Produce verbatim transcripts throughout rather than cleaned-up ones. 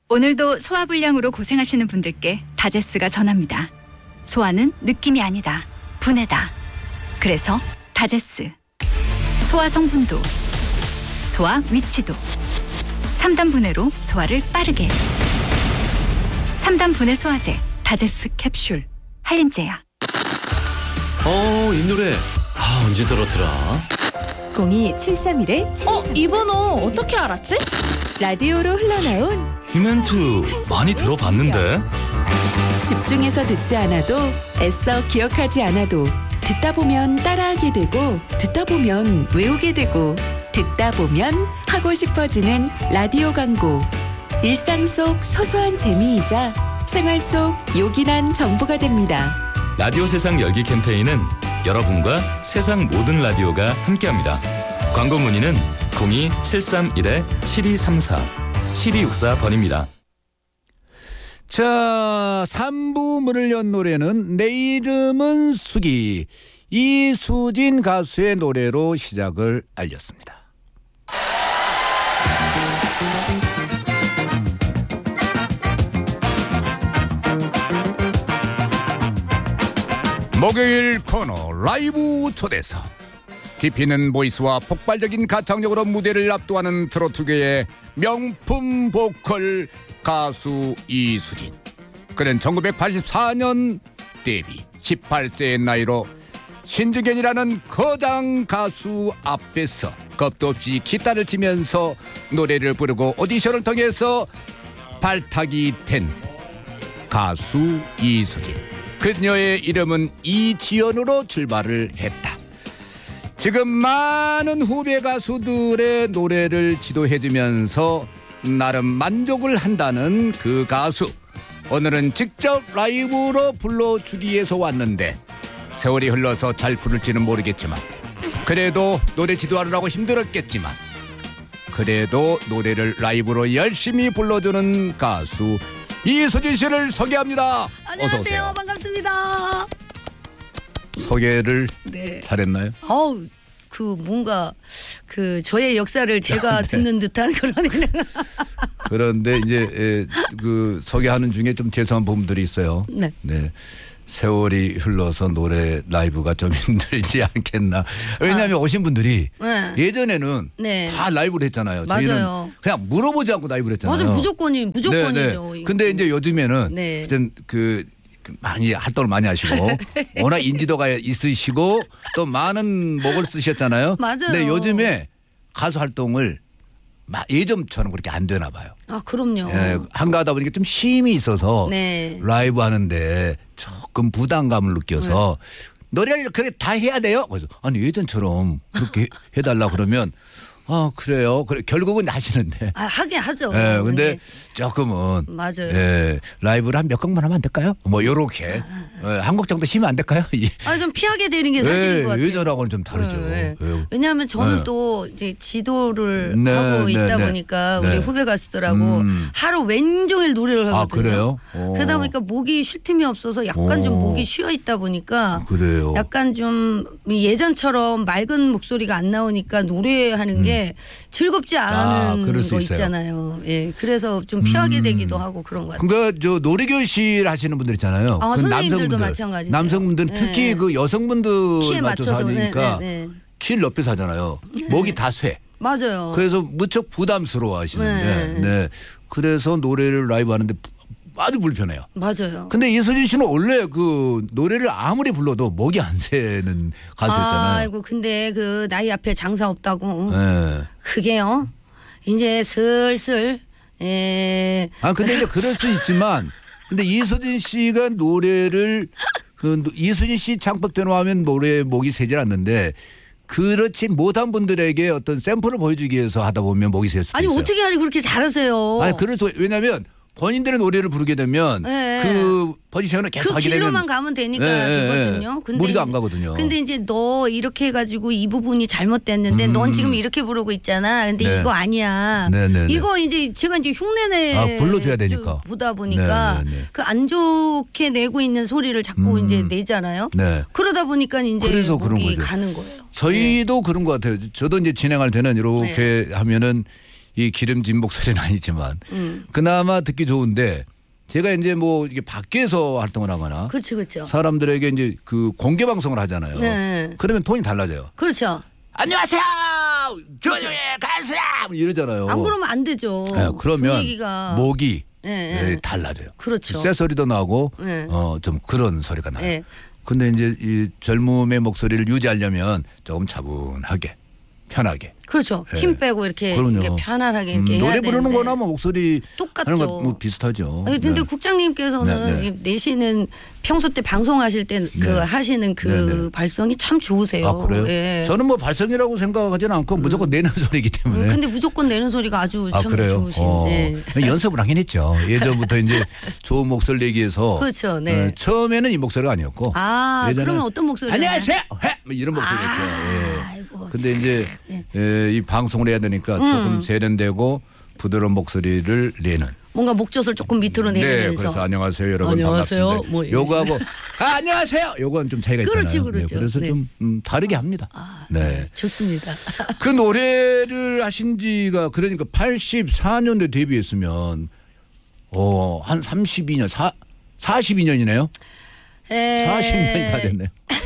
오늘도 소화불량으로 고생하시는 분들께 다제스가 전합니다. 소화는 느낌이 아니다. 분해다. 그래서 다제스. 소화 성분도, 소화 위치도. 삼 단 분해로 소화를 빠르게. 삼 단 분해 소화제 다제스 캡슐. 한림제약. 어, 이 노래 아, 언제 들었더라? 공이 칠삼일 칠이삼사. 어? 이 번호 어떻게 알았지? 라디오로 흘러나온 이 멘트 많이 들어봤는데? 집중해서 듣지 않아도 애써 기억하지 않아도 듣다 보면 따라하게 되고 듣다 보면 외우게 되고 듣다 보면 하고 싶어지는 라디오 광고. 일상 속 소소한 재미이자 생활 속 요긴한 정보가 됩니다. 라디오 세상 열기 캠페인은 여러분과 세상 모든 라디오가 함께합니다. 광고 문의는 공이 칠삼일 칠이삼사 칠이육사 번입니다. 자, 삼 부 문을 연 노래는 내 이름은 수기, 이수진 가수의 노래로 시작을 알렸습니다. 목요일 코너 라이브 초대석. 깊이 있는 보이스와 폭발적인 가창력으로 무대를 압도하는 트로트계의 명품 보컬 가수 이수진. 그는 천구백팔십사 년 데뷔, 십팔 세의 나이로 신중현이라는 거장 가수 앞에서 겁도 없이 기타를 치면서 노래를 부르고 오디션을 통해서 발탁이 된 가수 이수진. 그녀의 이름은 이지연으로 출발을 했다. 지금 많은 후배 가수들의 노래를 지도해주면서 나름 만족을 한다는 그 가수. 오늘은 직접 라이브로 불러주기 위해서 왔는데 세월이 흘러서 잘 부를지는 모르겠지만 그래도 노래 지도하느라고 힘들었겠지만 그래도 노래를 라이브로 열심히 불러주는 가수 이수진 씨를 소개합니다. 안녕하세요. 어서 오세요. 반갑습니다. 소개를 네. 잘했나요? 어우, 그 뭔가 그 저의 역사를 제가 네. 듣는 듯한 그런. 그런데 이제 에, 그 소개하는 중에 좀 죄송한 부분들이 있어요. 네. 네. 세월이 흘러서 노래 라이브가 좀 힘들지 않겠나. 왜냐하면 아. 오신 분들이 네. 예전에는 네. 다 라이브를 했잖아요. 맞아요. 저희는 그냥 물어보지 않고 라이브를 했잖아요. 맞아, 무조건이 무조건이죠. 네, 네. 근데 이제 요즘에는 네. 그 많이 활동을 많이 하시고 워낙 인지도가 있으시고 또 많은 목을 쓰셨잖아요. 맞아요. 근데 요즘에 가수 활동을 예전처럼 그렇게 안 되나 봐요. 아, 그럼요. 예, 한가하다 보니까 좀 쉼이 있어서 네. 라이브 하는데 조금 부담감을 느껴서 네. 노래를 그래 다 해야 돼요? 그래서 아니 예전처럼 그렇게 해달라 그러면 아 그래요. 그래 결국은 하시는데. 아 하게 하죠. 예, 근데 조금은 맞아요. 예, 라이브를 한 몇 곡만 하면 안 될까요? 뭐 요렇게 예, 한 곡 정도 쉬면 안 될까요? 아 좀 피하게 되는 게 사실인 예, 것 같아요. 예전하고는 좀 다르죠. 네, 네. 예. 왜냐하면 저는 네. 또 이제 지도를 네, 하고 네, 있다 네. 보니까 네. 우리 후배 가수들하고 음. 하루 왼종일 노래를 하거든요. 아 그래요? 오. 그러다 보니까 목이 쉴 틈이 없어서 약간 오. 좀 목이 쉬어 있다 보니까 그래요. 약간 좀 예전처럼 맑은 목소리가 안 나오니까 노래하는 게 즐겁지 않은 아, 그럴 수 거 있어요. 있잖아요. 예, 그래서 좀 피하게 음. 되기도 하고 그런 것 같아요. 그러니까 저 노래교실 하시는 분들 있잖아요. 아, 그 선생님들도 마찬가지세요. 남성분들은 네. 특히 그 여성분들 키에 맞춰서 맞춰서 하니까 네, 네, 네. 키를 높여서 하잖아요. 목이 다 쇠. 맞아요. 그래서 무척 부담스러워 하시는데 네. 네. 그래서 노래를 라이브 하는데 아주 불편해요. 맞아요. 근데 이수진 씨는 원래 그 노래를 아무리 불러도 목이 안 새는 가수였잖아요. 아이고 근데 그 나이 앞에 장사 없다고. 네. 그게요. 이제 슬슬 에. 아 근데 이제 그럴 수 있지만 근데 이수진 씨가 노래를 그 이수진 씨 창법대로 하면 노래 목이 새질 않는데 그렇지 못한 분들에게 어떤 샘플을 보여주기 위해서 하다 보면 목이 셀 수도 아니 있어요. 어떻게 하지 그렇게 잘하세요. 아니 그래서 왜냐하면 본인들의 노래를 부르게 되면 네. 그 포지션을 계속 그 하게 되면 길로만 가면 되니까 네, 되거든요. 네. 근데 무리가 안 가거든요. 근데 이제 너 이렇게 해가지고 이 부분이 잘못됐는데 음. 넌 지금 이렇게 부르고 있잖아. 근데 네. 이거 아니야. 네, 네, 네. 이거 이제 제가 이제 흉내내 아, 불러줘야 되니까. 보다 보니까 네, 네, 네. 그 안 좋게 내고 있는 소리를 자꾸 음. 이제 내잖아요. 네. 그러다 보니까 이제 그래서 그런 목이 거죠. 가는 거예요. 저희도 그런 것 같아요. 저도 이제 진행할 때는 이렇게 하면은 이 기름진 목소리는 아니지만 음. 그나마 듣기 좋은데 제가 이제 뭐 이게 밖에서 활동을 하거나 그렇죠, 그렇죠. 사람들에게 이제 그 공개 방송을 하잖아요. 네. 그러면 톤이 달라져요. 그렇죠. 안녕하세요, 조용히 가세요 이러잖아요. 안 그러면 안 되죠. 네, 그러면 분위기가. 목이 네, 네, 네. 달라져요. 그렇죠. 쇠 소리도 나고 네. 어, 좀 그런 소리가 나요. 네. 근데 이제 이 젊음의 목소리를 유지하려면 조금 차분하게 편하게. 그렇죠. 네. 힘 빼고 이렇게, 그럼요. 이렇게 편안하게 음, 이렇게 해야 노래 부르는 되는데. 거나 뭐 목소리 똑같죠. 하는 거 뭐 비슷하죠. 아니, 근데 네. 국장님께서는 네, 네. 내시는 평소 때 방송하실 때 그 네. 하시는 그 네, 네. 발성이 참 좋으세요. 아 그래요? 예. 저는 뭐 발성이라고 생각하지는 않고 무조건 내는 소리이기 때문에. 음, 근데 무조건 내는 소리가 아주 아 참 그래요? 좋으신. 어, 네. 연습을 하긴 했죠. 예전부터 이제 좋은 목소리 내기 위해서. 그렇죠. 네. 어, 처음에는 이 목소리가 아니었고. 아, 예전에 그러면 어떤 목소리였나요? 안녕하세요. 해! 뭐 이런 목소리였죠. 아, 예. 아이고, 근데 이제 네. 에, 이 방송을 해야 되니까 조금 세련되고 부드러운 목소리를 내는. 뭔가 목젖을 조금 밑으로 네, 내리면서. 그래서 안녕하세요 여러분 안녕하세요. 반갑습니다. 뭐 이런 요거하고 아, 안녕하세요. 요건 좀 차이가 있잖아요. 그렇죠, 그렇죠. 네, 그래서 네. 좀 음, 다르게 합니다. 아, 네. 좋습니다. 그 노래를 하신 지가 그러니까 팔십사 년도에 데뷔했으면 어, 한 삼십이 년, 사, 사십이 년이네요. 에... 사십 년이 다 됐네요.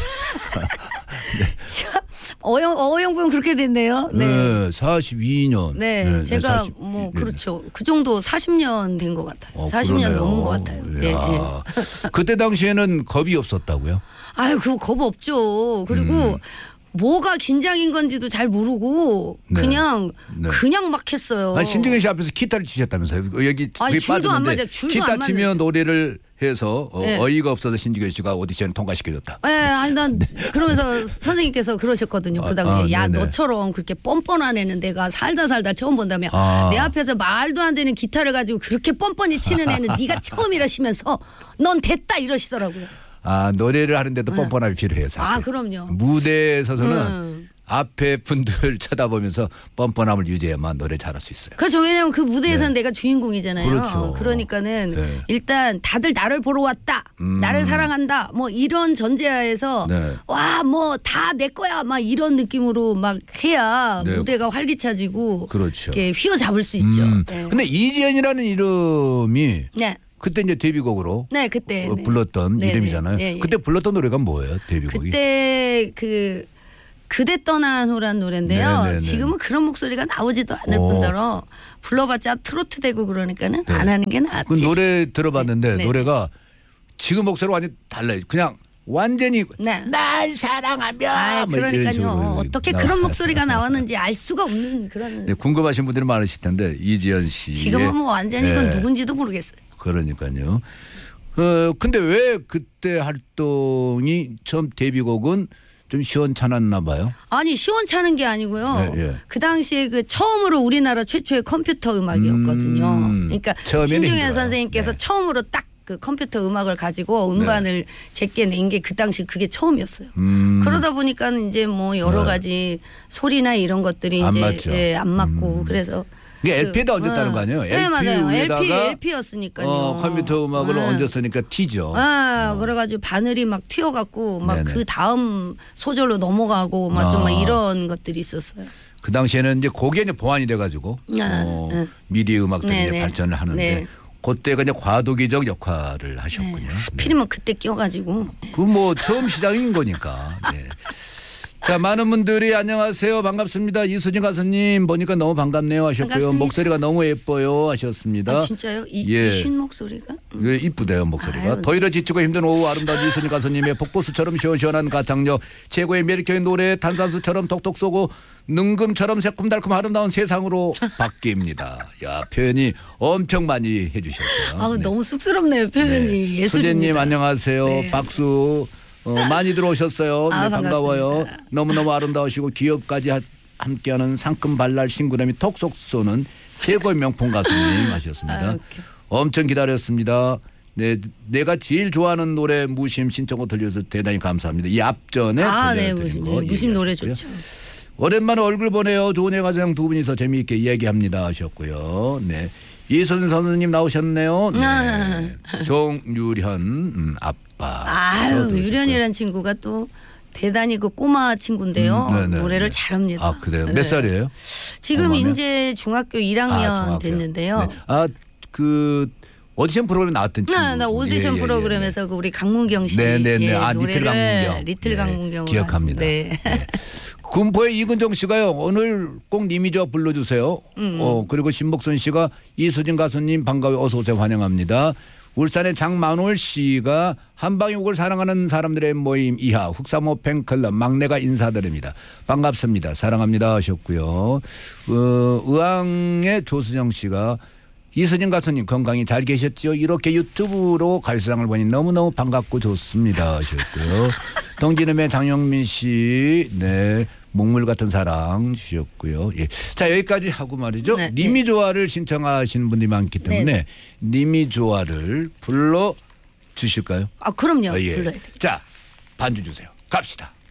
어영 어영부영 그렇게 됐네요. 네. 네, 사십이 년. 네, 제가 사십 뭐 네. 그렇죠. 그 정도 사십 년 된 것 같아요. 어, 사십 년 그러네요. 넘은 것 같아요. 예, 이야. 예. 그때 당시에는 겁이 없었다고요? 아유, 그거 겁 없죠. 그리고 음. 뭐가 긴장인 건지도 잘 모르고 네. 그냥 네. 그냥 막 했어요. 아니, 신중현 씨 앞에서 기타를 치셨다면서요? 여기 아니, 그게 줄도 안 빠졌는데 맞아요. 줄도 기타 안 치면 맞는데. 노래를 해서 어, 네. 어이가 없어서 신중현 씨가 오디션 통과시켜줬다. 예, 아니 난 그러면서 선생님께서 그러셨거든요. 그 당시에 아, 야 네네. 너처럼 그렇게 뻔뻔한 애는 내가 살다 살다 처음 본다며 아. 내 앞에서 말도 안 되는 기타를 가지고 그렇게 뻔뻔히 치는 애는 네가 처음이라시면서 넌 됐다 이러시더라고요. 아 노래를 하는데도 뻔뻔함이 필요해요. 사실. 아 그럼요. 무대에 서서는 음. 앞에 분들 쳐다보면서 뻔뻔함을 유지해야만 노래 잘할 수 있어요. 그렇죠. 왜냐하면 그 무대에서는 네. 내가 주인공이잖아요. 그렇죠. 그러니까는 네. 일단 다들 나를 보러 왔다. 음. 나를 사랑한다. 뭐 이런 전제하에서 네. 와 뭐 다 내 거야. 막 이런 느낌으로 막 해야 네. 무대가 활기차지고 그렇죠. 이렇게 휘어잡을 수 있죠. 음. 네. 근데 이지연이라는 이름이 네. 그때 이제 데뷔곡으로 네, 그때 어, 네. 불렀던 네, 이름이잖아요. 네, 네, 네. 그때 불렀던 노래가 뭐예요? 데뷔곡이? 그때 그 그대 떠난 후란 노래인데요. 네, 네, 네. 지금은 그런 목소리가 나오지도 않을 오. 뿐더러 불러봤자 트로트 되고 그러니까는 네. 안 하는 게 낫지. 그 노래 들어봤는데 네, 네. 노래가 지금 목소리가 완전 달라요. 그냥 완전히 네. 날 사랑하며 아, 뭐 이런 그러니까요. 식으로 어떻게 나와요. 그런 목소리가 나왔는지 알 수가 없는 그런. 네, 궁금하신 분들이 많으실 텐데 이지연 씨. 지금은 뭐 완전히 그건 네. 누군지도 모르겠어요. 그러니까요. 어 근데 왜 그때 활동이 처음 데뷔곡은 좀 시원찮았나 봐요. 아니 시원찮은 게 아니고요. 네, 예. 그 당시에 그 처음으로 우리나라 최초의 컴퓨터 음악이었거든요. 음, 그러니까 처음에는 신중현 힘들어요. 선생님께서 네. 처음으로 딱 그 컴퓨터 음악을 가지고 음반을 제게 낸 게 그 당시 그게 처음이었어요. 음. 그러다 보니까는 이제 뭐 여러 네. 가지 소리나 이런 것들이 안 이제 맞죠. 예, 안 맞고 그래서 이게 엘피에다 그, 얹었다는 어. 거 아니에요? 네 맞아요. 위에다가 엘피 엘피였으니까요. 어, 컴퓨터 음악을 네. 얹었으니까 티죠. 아, 그래가지고 바늘이 막 튀어갖고 막 네네. 그 다음 소절로 넘어가고 막 좀 아. 이런 것들이 있었어요. 그 당시에는 이제 곡이 이제 보완이 돼가지고 아, 어, 네. 미디 음악들이 이제 네네. 발전을 하는데 네. 그때가 이제 과도기적 역할을 하셨군요. 네. 하필이면 그때 껴가지고 그 뭐 처음 시작인 거니까. 네. 자 많은 분들이 안녕하세요 반갑습니다 이수진 가수님 보니까 너무 반갑네요 하셨고요. 반갑습니다. 목소리가 너무 예뻐요 하셨습니다. 아 진짜요? 이, 예. 이 쉰 목소리가? 예, 이쁘대요 목소리가. 아유. 더위를 지치고 힘든 오후 아름다운 이순희 가수님의 복고수처럼 시원시원한 가창력 최고의 매력적인 노래 탄산수처럼 톡톡 쏘고 능금처럼 새콤달콤 아름다운 세상으로 바뀝니다. 야 표현이 엄청 많이 해주셨어요. 아우 네. 너무 쑥스럽네요 표현이 네. 예술입니다. 수재님 안녕하세요. 네. 박수. 어, 많이 들어오셨어요. 아, 네, 반가워요. 반갑습니다. 너무너무 아름다우시고 기억까지 하, 함께하는 상큼 발랄 신구남이 톡톡 쏘는 최고의 명품 가수님 하셨습니다. 아, 웃겨. 엄청 기다렸습니다. 네, 내가 제일 좋아하는 노래 무심 신청곡 들려서 대단히 감사합니다. 이 앞전에 아, 네, 들려드린 무심, 거 네, 무심 노래 얘기하셨고요. 좋죠. 오랜만에 얼굴 보내요. 좋은 애가장 두 분이서 재미있게 이야기합니다 하셨고요. 네. 이순 선생님 나오셨네요. 네. 아. 정유현 음, 아빠. 아유 저도 유련이라는 친구가 또 대단히 그 꼬마 친구인데요. 음, 네네, 노래를 네. 잘합니다. 아 그래요? 몇 네. 살이에요? 지금 얼마면? 이제 중학교 일 학년 아, 중학교요. 됐는데요. 네. 아그 오디션 프로그램 나왔던 친구. 나, 나 오디션 예, 예, 프로그램에서 예. 그 우리 강문경 씨 네네네. 예, 아, 리틀 노래를 강문경. 리틀 네, 강문경 기억합니다. 네. 네. 군포의 이근정 씨가요. 오늘 꼭 님이죠 불러주세요. 음. 어 그리고 신복선 씨가 이수진 가수님 반가워요. 어서 오세요. 환영합니다. 울산의 장만월 씨가 한방육을 사랑하는 사람들의 모임 이하 흑사모 팬클럽 막내가 인사드립니다. 반갑습니다. 사랑합니다 하셨고요. 어, 의왕의 조수정 씨가 이수진 가수님 건강히 잘 계셨지요? 이렇게 유튜브로 가요사랑을 보니 너무너무 반갑고 좋습니다 하셨고요. 동진음의 장영민 씨 네 목물 같은 사랑 주셨고요. 예. 자 여기까지 하고 말이죠. 네, 님이 네. 좋아를 신청하시는 분들이 많기 때문에 네, 네. 님이 좋아를 불러 주실까요? 아 그럼요. 어, 예. 불러야 돼. 자 반주 주세요. 갑시다.